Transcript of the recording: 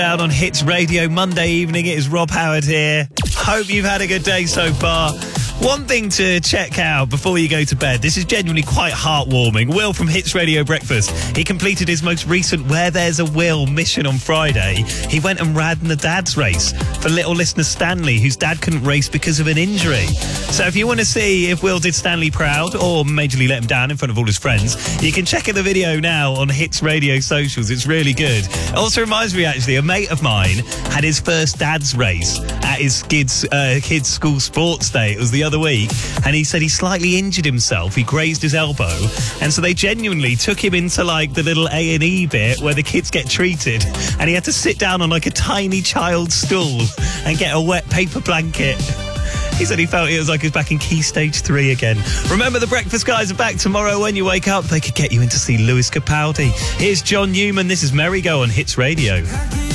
Out on Hits Radio Monday evening. It is Rob Howard here. Hope you've had a good day so far. One thing to check out before you go to bed. This is genuinely quite heartwarming. Will from Hits Radio Breakfast. He completed his most recent Where There's a Will mission on Friday. He went and ran the dad's race for little listener Stanley, whose dad couldn't race because of an injury. So if you want to see if Will did Stanley proud or majorly let him down in front of all his friends, you can check out the video now on Hits Radio socials. It's really good. It also reminds me, actually, a mate of mine had his first dad's race at his kids' school sports day. It was the other week, and he said he slightly injured himself. He grazed his elbow, and so they genuinely took him into like the little A&E bit where the kids get treated, and he had to sit down on like a tiny child's stool and get a wet paper blanket. He said he felt it was like he was back in Key Stage 3 again. Remember, the Breakfast Guys are back tomorrow. When you wake up, they could get you in to see Lewis Capaldi. Here's John Newman. This is Merry Go on Hits Radio.